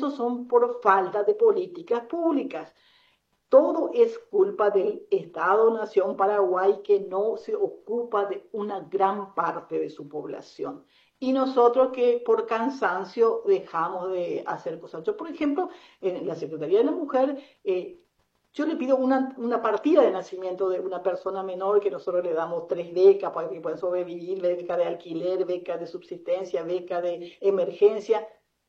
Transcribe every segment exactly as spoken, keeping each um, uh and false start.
eso son por falta de políticas públicas. Todo es culpa del Estado-Nación Paraguay que no se ocupa de una gran parte de su población. Y nosotros que por cansancio dejamos de hacer cosas. Yo, por ejemplo, en la Secretaría de la Mujer, eh, yo le pido una, una partida de nacimiento de una persona menor que nosotros le damos tres becas para que puedan sobrevivir, beca de alquiler, beca de subsistencia, beca de emergencia,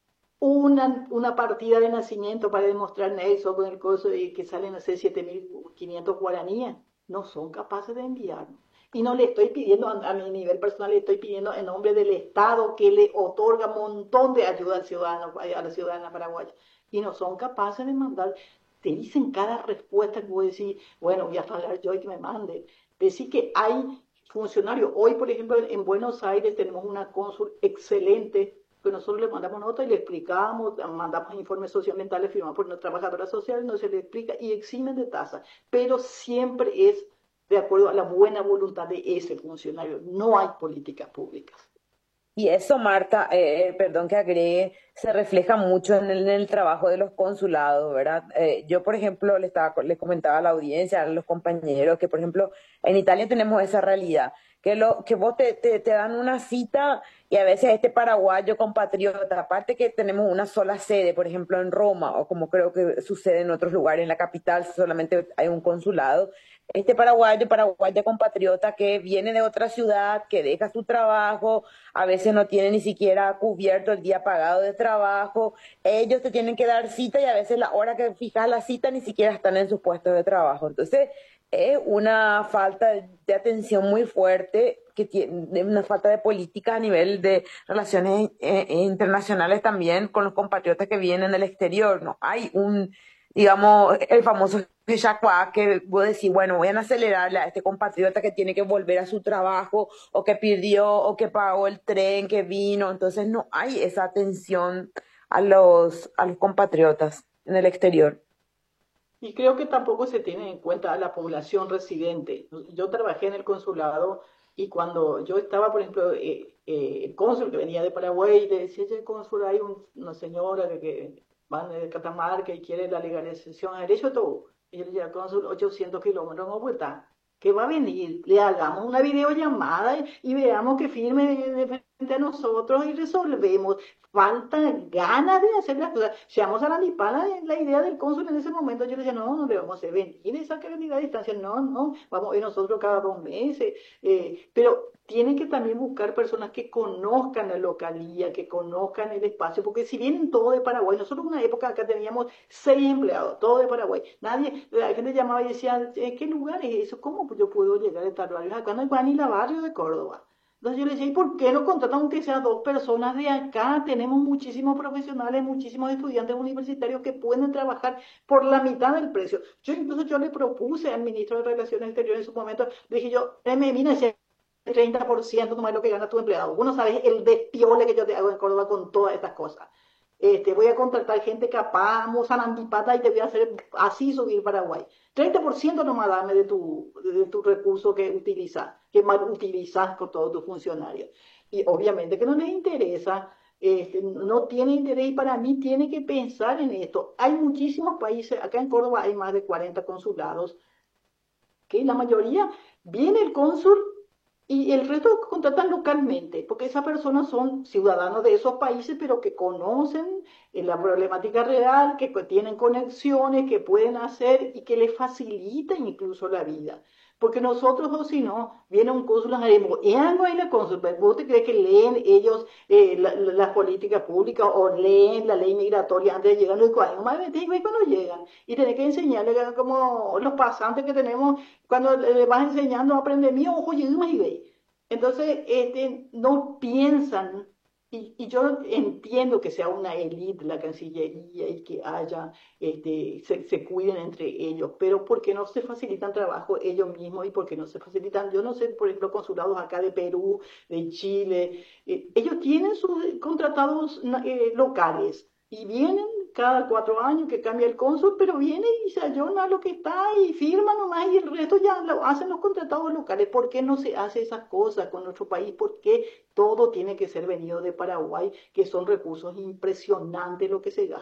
una, una partida de nacimiento para demostrar eso con el costo de que salen a ser siete mil quinientos guaraníes. No son capaces de enviarnos. Y no le estoy pidiendo, a, a mi nivel personal, le estoy pidiendo en nombre del Estado que le otorga un montón de ayuda al ciudadano, a la ciudadana paraguaya. Y no son capaces de mandar. Te dicen cada respuesta que voy a decir, bueno, voy a hablar yo y que me mande. Decir que hay funcionarios. Hoy, por ejemplo, en Buenos Aires tenemos una cónsul excelente que nosotros le mandamos nota y le explicamos, mandamos informes socioambientales firmados por una trabajadora social, no se le explica y eximen de tasa, pero siempre es de acuerdo a la buena voluntad de ese funcionario, no hay políticas públicas. Y eso, Marta, eh, eh, perdón que agregue, se refleja mucho en el, en el trabajo de los consulados, ¿verdad? Eh, yo, por ejemplo, le estaba, le comentaba a la audiencia, a los compañeros, que, por ejemplo, en Italia tenemos esa realidad, que, lo, que vos te, te, te dan una cita y a veces este paraguayo compatriota, aparte que tenemos una sola sede, por ejemplo, en Roma, o como creo que sucede en otros lugares, en la capital solamente hay un consulado, este paraguayo, paraguaya compatriota que viene de otra ciudad, que deja su trabajo, a veces no tiene ni siquiera cubierto el día pagado de trabajo, ellos te tienen que dar cita y a veces la hora que fijas la cita ni siquiera están en sus puestos de trabajo. Entonces, es una falta de atención muy fuerte, que tiene una falta de política a nivel de relaciones eh, internacionales también con los compatriotas que vienen del exterior. No hay un, digamos, el famoso Jacques, que vos decís, bueno, voy a acelerarle a este compatriota que tiene que volver a su trabajo, o que pidió, o que pagó el tren, que vino. Entonces no hay esa atención a los, a los compatriotas en el exterior. Y creo que tampoco se tiene en cuenta a la población residente. Yo trabajé en el consulado y cuando yo estaba, por ejemplo, eh, eh, el cónsul que venía de Paraguay, le decía, el cónsul, hay un, una señora que, que va de Catamarca y quiere la legalización a derecho a todo. Y yo le decía, cónsul, ochocientos kilómetros, no vuelta, que va a venir, le hagamos una videollamada y, y veamos que firme de, de frente a nosotros y resolvemos. Falta ganas de hacer las cosas. Seamos a la nipana de la idea del cónsul en ese momento. Yo le decía, no, no le vamos a hacer venir esa cantidad de distancia. No, no, vamos a ir nosotros cada dos meses. Eh, pero tienen que también buscar personas que conozcan la localía, que conozcan el espacio, porque si vienen todos de Paraguay, nosotros en una época acá teníamos seis empleados, todos de Paraguay. Nadie, la gente llamaba y decía, ¿qué lugar es eso? ¿Cómo yo puedo llegar a estar barrios? Acá no hay ni la barrio de Córdoba. Entonces yo le decía, ¿y por qué no contratan aunque sea dos personas de acá? Tenemos muchísimos profesionales, muchísimos estudiantes universitarios que pueden trabajar por la mitad del precio. Yo incluso yo le propuse al ministro de Relaciones Exteriores en su momento, le dije yo, eh, me vine a decir treinta por ciento nomás lo que gana tu empleado. Vos no sabes el despiole que yo te hago en Córdoba con todas estas cosas. Este, voy a contratar gente capaz, mozambiquipata, y te voy a hacer así subir Paraguay. treinta por ciento nomás dame de tu, de tu recurso que utilizas, que mal utilizas con todos tus funcionarios. Y obviamente que no les interesa, este, no tiene interés y para mí tiene que pensar en esto. Hay muchísimos países, acá en Córdoba hay más de cuarenta consulados, que la mayoría viene el cónsul y el resto contratan localmente, porque esas personas son ciudadanos de esos países, pero que conocen la problemática real, que tienen conexiones, que pueden hacer y que les facilita incluso la vida. Porque nosotros, o si no, viene un cónsul, haremos, y ahí la cónsul, ¿vos te crees que leen ellos eh, la, la, las políticas públicas o leen la ley migratoria antes de llegar? No, cuando llegan. Y tenés que enseñarle como los pasantes que tenemos cuando le vas enseñando a aprender mío, ojo, y ve. Entonces, este, no piensan, y, y, yo entiendo que sea una élite la Cancillería y que haya, este, se, se, cuiden entre ellos, pero ¿por qué no se facilitan trabajo ellos mismos y por qué no se facilitan? Yo no sé, por ejemplo, consulados acá de Perú, de Chile, eh, ellos tienen sus contratados eh, locales y vienen cada cuatro años que cambia el cónsul, pero viene y se ayona lo que está y firma nomás y el resto ya lo hacen los contratados locales. ¿Por qué no se hace esas cosas con nuestro país? ¿Por qué todo tiene que ser venido de Paraguay, que son recursos impresionantes lo que se gasta?